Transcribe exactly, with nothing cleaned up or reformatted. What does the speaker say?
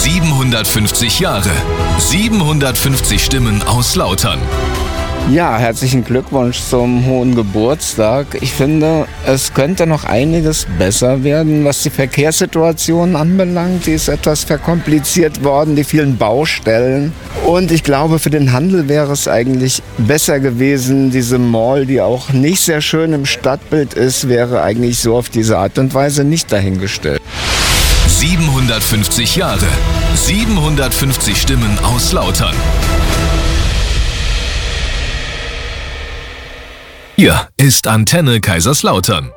siebenhundertfünfzig Jahre, siebenhundertfünfzig Stimmen aus Lautern. Ja, herzlichen Glückwunsch zum hohen Geburtstag. Ich finde, es könnte noch einiges besser werden, was die Verkehrssituation anbelangt. Die ist etwas verkompliziert worden, die vielen Baustellen. Und ich glaube, für den Handel wäre es eigentlich besser gewesen, diese Mall, die auch nicht sehr schön im Stadtbild ist, wäre eigentlich so auf diese Art und Weise nicht dahingestellt. siebenhundertfünfzig Jahre, siebenhundertfünfzig Stimmen aus Lautern. Hier ist Antenne Kaiserslautern.